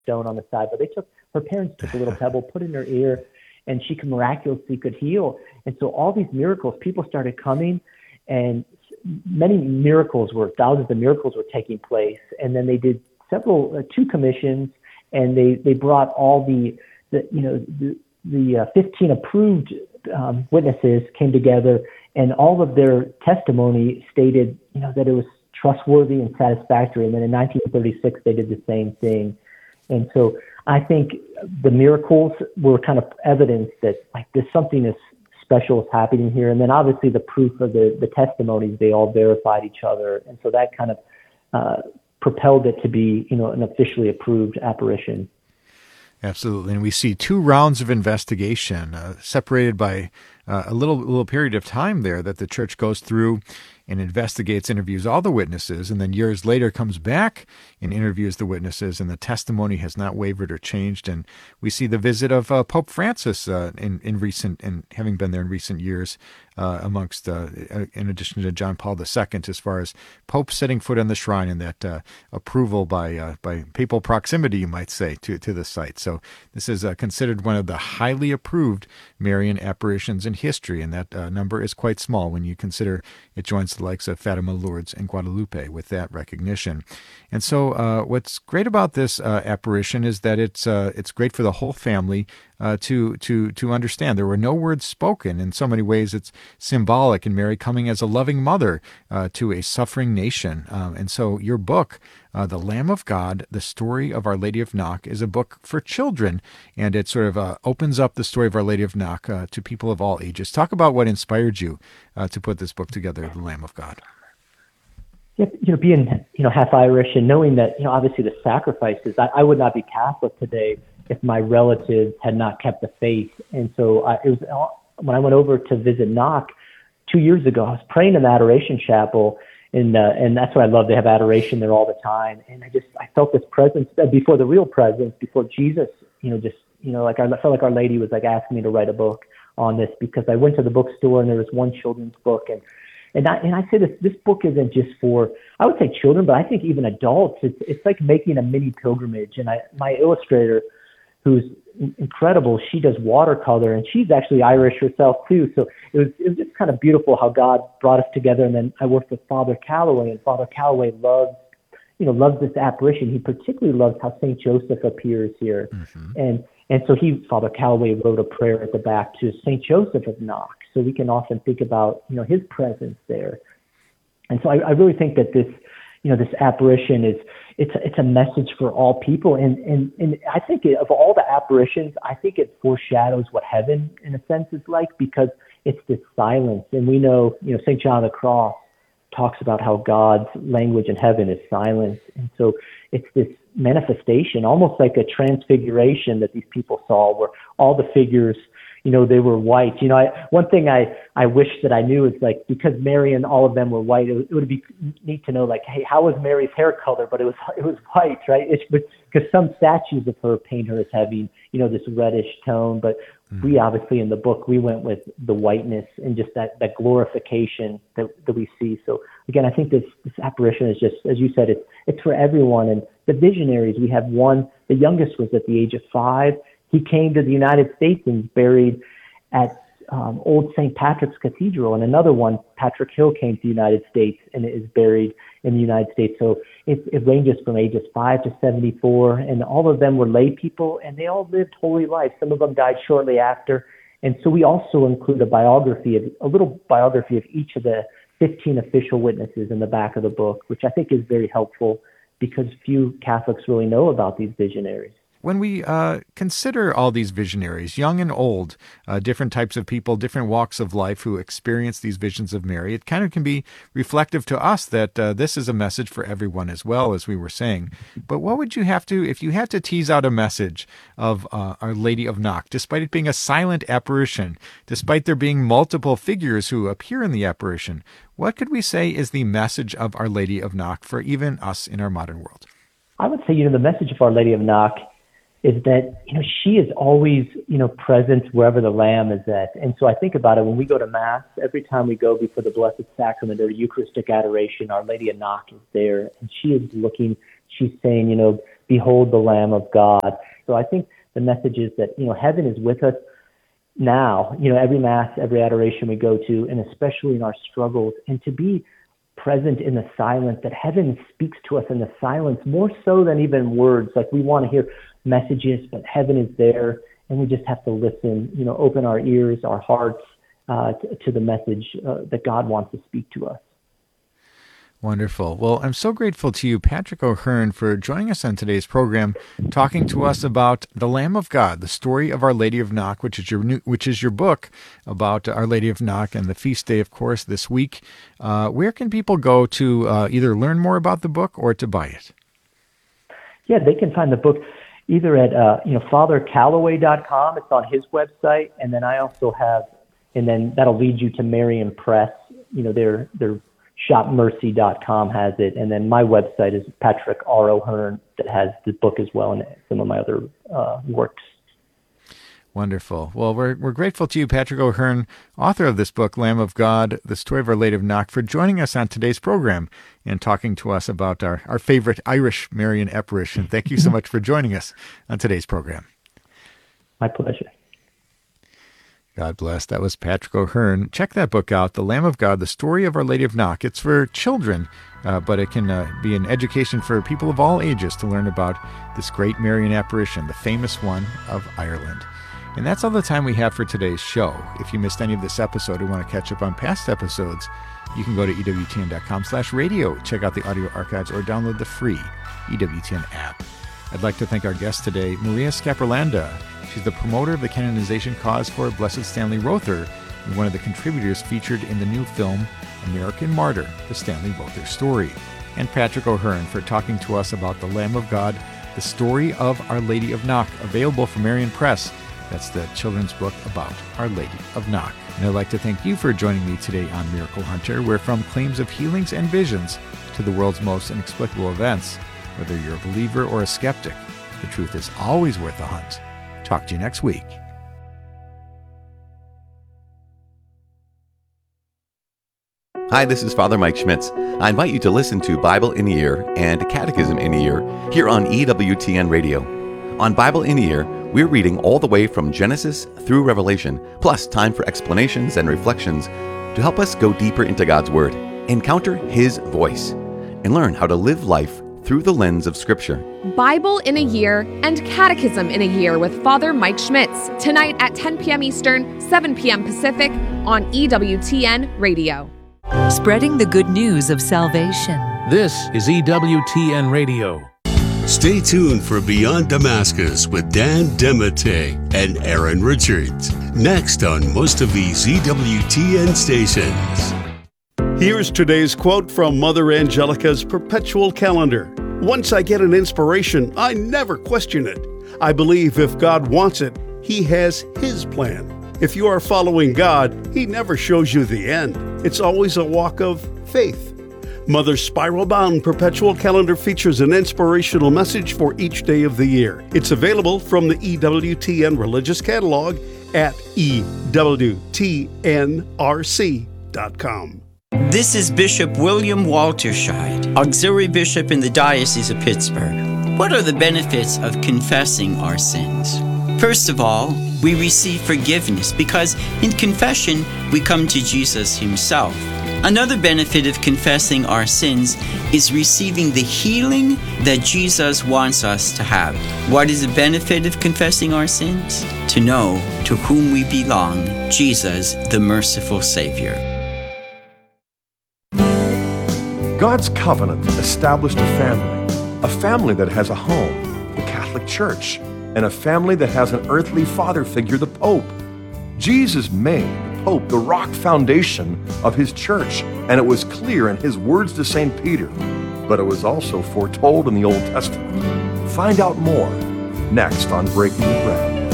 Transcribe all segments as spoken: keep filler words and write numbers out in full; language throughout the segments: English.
stone on the side, but they took, her parents took a little pebble, put it in her ear, and she could miraculously could heal. And so all these miracles, people started coming, and many miracles were, thousands of miracles were taking place. And then they did several, uh, two commissions, and they, they brought all the, the you know, the, the uh, fifteen approved um, witnesses came together, and all of their testimony stated, you know, that it was trustworthy and satisfactory. And then in nineteen thirty-six, they did the same thing. And so I think the miracles were kind of evidence that like there's something is special is happening here. And then obviously the proof of the, the testimonies, they all verified each other. And so that kind of uh, propelled it to be, you know, an officially approved apparition. Absolutely. And we see two rounds of investigation uh, separated by uh, a little little period of time there that the church goes through and investigates, interviews all the witnesses, and then years later comes back and interviews the witnesses, and the testimony has not wavered or changed. And we see the visit of uh, Pope Francis uh, in, in recent, and having been there in recent years, uh, amongst, uh, in addition to John Paul the Second, as far as Pope setting foot on the shrine and that uh, approval by uh, by papal proximity, you might say, to, to the site. So this is uh, considered one of the highly approved Marian apparitions in history, and that uh, number is quite small when you consider it joins the likes of Fatima, Lourdes, and Guadalupe with that recognition. And so uh, what's great about this uh, apparition is that it's uh, it's great for the whole family uh, to to to understand. There were no words spoken. In so many ways, it's symbolic in Mary coming as a loving mother uh, to a suffering nation. Um, and so your book, uh, The Lamb of God, The Story of Our Lady of Knock, is a book for children, and it sort of uh, opens up the story of Our Lady of Knock uh, to people of all ages. Talk about what inspired you uh, to put this book together, The Lamb of God. You know, being, you know, half Irish and knowing that, you know, obviously the sacrifices, I, I would not be Catholic today if my relatives had not kept the faith. And so I, it was when I went over to visit Knock two years ago, I was praying in the Adoration Chapel, and uh, and that's what I love. They have adoration there all the time. And I just, I felt this presence uh, before the real presence, before Jesus, you know, just, you know, like I felt like Our Lady was like asking me to write a book on this, because I went to the bookstore and there was one children's book, and And I, and I say this, this book isn't just for, I would say children, but I think even adults. It's it's like making a mini pilgrimage. And I, my illustrator, who's incredible, she does watercolor, and she's actually Irish herself too. So it was it was just kind of beautiful how God brought us together. And then I worked with Father Calloway, and Father Calloway loves, you know, loves this apparition. He particularly loves how Saint Joseph appears here. Mm-hmm. And and so he, Father Calloway, wrote a prayer at the back to Saint Joseph of Knock. So we can often think about, you know, his presence there. And so I, I really think that this, you know, this apparition is, it's a, it's a message for all people. And, and, and I think it, of all the apparitions, I think it foreshadows what heaven in a sense is like, because it's this silence. And we know, you know, Saint John of the Cross talks about how God's language in heaven is silence. And so it's this manifestation, almost like a transfiguration that these people saw, where all the figures, you know, they were white. You know, I, one thing I, I wish that I knew is, like, because Mary and all of them were white, it, it would be neat to know, like, hey, how was Mary's hair color? But it was it was white, right? It's because some statues of her paint her as having, you know, this reddish tone. But mm. we obviously in the book, we went with the whiteness and just that, that glorification that, that we see. So again, I think this, this apparition is just, as you said, it's, it's for everyone. And the visionaries, we have one, the youngest was at the age of five. He came to the United States and was buried at um, Old Saint Patrick's Cathedral. And another one, Patrick Hill, came to the United States and is buried in the United States. So it, it ranges from ages five to seventy-four. And all of them were lay people, and they all lived holy lives. Some of them died shortly after. And so we also include a biography, of, a little biography of each of the fifteen official witnesses in the back of the book, which I think is very helpful because few Catholics really know about these visionaries. When we uh, consider all these visionaries, young and old, uh, different types of people, different walks of life who experience these visions of Mary, it kind of can be reflective to us that uh, this is a message for everyone as well, as we were saying. But what would you have to, if you had to tease out a message of uh, Our Lady of Knock, despite it being a silent apparition, despite there being multiple figures who appear in the apparition, what could we say is the message of Our Lady of Knock for even us in our modern world? I would say, you know, the message of Our Lady of Knock is that, you know, she is always, you know, present wherever the Lamb is at. And so I think about it when we go to Mass, every time we go before the Blessed Sacrament or Eucharistic adoration, Our Lady of Knock is there. And she is looking, she's saying, you know, behold the Lamb of God. So I think the message is that, you know, heaven is with us now, you know, every Mass, every adoration we go to, and especially in our struggles, and to be present in the silence, that heaven speaks to us in the silence more so than even words. Like, we want to hear messages, but heaven is there, and we just have to listen, you know, open our ears, our hearts uh, to, to the message uh, that God wants to speak to us. Wonderful. Well, I'm so grateful to you, Patrick O'Hearn, for joining us on today's program, talking to us about the Lamb of God, the story of Our Lady of Knock, which is your new, which is your book about Our Lady of Knock and the feast day, of course, this week. Uh, where can people go to uh, either learn more about the book or to buy it? Yeah, they can find the book either at uh, you know father calloway dot com. It's on his website, and then I also have, and then that'll lead you to Marian Press. You know, their their shop mercy dot com has it, and then my website is Patrick R. O'Hearn that has the book as well, and some of my other uh, works. Wonderful. Well, we're we're grateful to you, Patrick O'Hearn, author of this book, Lamb of God, The Story of Our Lady of Knock, for joining us on today's program and talking to us about our, our favorite Irish Marian apparition. Thank you so much for joining us on today's program. My pleasure. God bless. That was Patrick O'Hearn. Check that book out, The Lamb of God, The Story of Our Lady of Knock. It's for children, uh, but it can uh, be an education for people of all ages to learn about this great Marian apparition, the famous one of Ireland. And that's all the time we have for today's show. If you missed any of this episode or want to catch up on past episodes, you can go to E W T N dot com slash radio, check out the audio archives, or download the free E W T N app. I'd like to thank our guest today, Maria Scaprolanda. She's the promoter of the canonization cause for Blessed Stanley Rother and one of the contributors featured in the new film, American Martyr, the Stanley Rother story. And Patrick O'Hearn for talking to us about the Lamb of God, the story of Our Lady of Knock, available from Marian Press. That's the children's book about Our Lady of Knock. And I'd like to thank you for joining me today on Miracle Hunter, where from claims of healings and visions to the world's most inexplicable events, whether you're a believer or a skeptic, the truth is always worth a hunt. Talk to you next week. Hi, this is Father Mike Schmitz. I invite you to listen to Bible in a Year and Catechism in a Year here on E W T N Radio. On Bible in a Year, we're reading all the way from Genesis through Revelation, plus time for explanations and reflections to help us go deeper into God's Word, encounter His voice, and learn how to live life through the lens of Scripture. Bible in a Year and Catechism in a Year with Father Mike Schmitz, tonight at ten p.m. Eastern, seven p.m. Pacific on E W T N Radio. Spreading the good news of salvation. This is E W T N Radio. Stay tuned for Beyond Damascus with Dan Demete and Aaron Richards. Next on most of these E W T N stations. Here's today's quote from Mother Angelica's Perpetual Calendar. Once I get an inspiration, I never question it. I believe if God wants it, He has His plan. If you are following God, He never shows you the end. It's always a walk of faith. Mother's spiral-bound perpetual calendar features an inspirational message for each day of the year. It's available from the E W T N Religious Catalog at E W T N R C dot com. This is Bishop William Walterscheid, Auxiliary Bishop in the Diocese of Pittsburgh. What are the benefits of confessing our sins? First of all, we receive forgiveness because in confession we come to Jesus Himself. Another benefit of confessing our sins is receiving the healing that Jesus wants us to have. What is the benefit of confessing our sins? To know to whom we belong, Jesus, the merciful Savior. God's covenant established a family, a family that has a home, the Catholic Church, and a family that has an earthly father figure, the Pope. Jesus made the Pope the rock foundation of His church, and it was clear in His words to Saint Peter, but it was also foretold in the Old Testament. Find out more next on Breaking the Bread.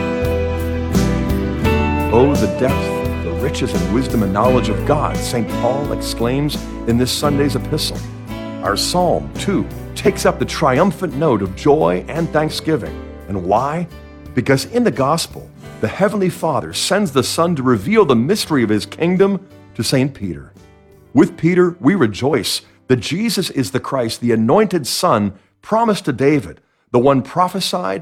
Oh, the depth, the riches and wisdom and knowledge of God, Saint Paul exclaims in this Sunday's epistle. Our psalm, too, takes up the triumphant note of joy and thanksgiving. And why? Because in the gospel, the Heavenly Father sends the Son to reveal the mystery of His kingdom to Saint Peter. With Peter, we rejoice that Jesus is the Christ, the anointed Son, promised to David, the one prophesied